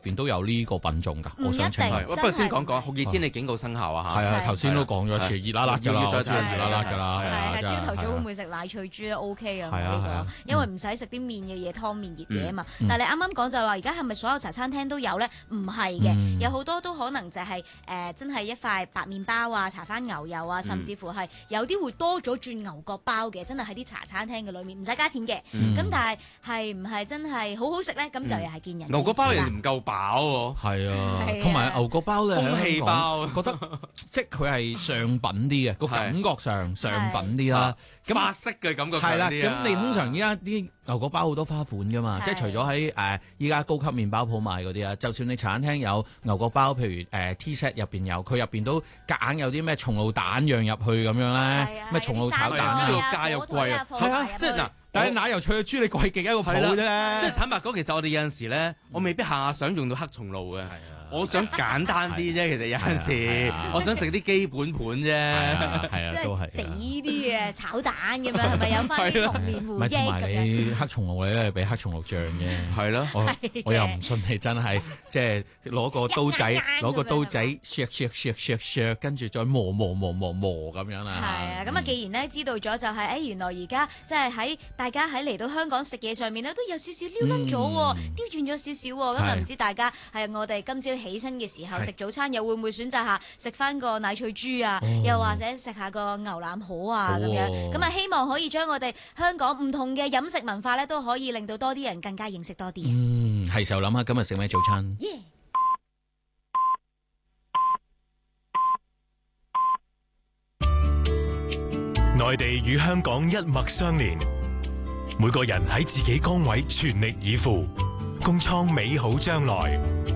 邊都有呢個品種㗎。我想請問。 不過先講酷熱天氣警告生效啊嚇。 係啊，頭先都講咗一次，熱辣辣㗎啦，熱辣辣㗎啦。 係朝頭早會唔會食奶脆豬咧 ？OK 啊，呢個，因為唔使食啲麵嘅嘢、湯麵熱嘢啊嘛。但係你啱啱講就話，而家係咪所有茶餐廳都有咧？唔係嘅，有好多都可能就係真係一塊白麵包啊，搽翻牛油啊，甚至乎係有啲會多咗轉牛角包嘅，真係喺啲茶餐廳嘅裏面唔使加錢嘅。咁但係唔係真係好好食咧？咁就又係見人。 牛角包又唔夠飽喎。 係啊，同埋牛角包咧， 空氣包覺得即係佢係上品啲嘅，個感覺上品啲啦。咁法式嘅感覺係啦，咁你通常依家啲牛角包好多花款噶嘛，即係除咗喺依家高級麵包鋪賣嗰啲啊，就算你茶餐廳有牛角包，譬如T set 入邊有，佢入邊都夾硬有啲咩松露蛋釀入去咁樣咧，咩松露炒蛋呢度價又貴啊， 係啊， 即係嗱。 但係奶油脆嘅豬，你貴極一個鋪啫。 即係坦白講，其實我哋有陣時咧，我未必下想用到黑松露嘅。我想簡單啲啫。其實有陣時，我想食啲基本盤啫。 係啊，都係。 啲啲嘅炒蛋咁樣，係咪有翻啲童年回憶咁樣？ 同埋你黑松露咧，俾黑松露醬嘅。係咯，我又唔信你真係即係攞個刀仔削，跟住再磨咁樣啦。 係啊，咁啊，既然咧知道咗就係原來而家即係喺大家喺嚟到香港食嘢上面咧，都有少少撩冧咗，刁轉咗少少喎。咁啊，唔知大家係我哋今朝起身嘅時候食早餐，又會唔會選擇下食翻個奶脆豬啊？又或者食下個牛腩河啊咁樣？咁啊，希望可以將我哋香港唔同嘅飲食文化咧，都可以令到多啲人更加認識多啲。 係時候諗下今日食咩早餐。 內地與香港一脈相連，每個人喺自己崗位全力以赴，共創美好將來。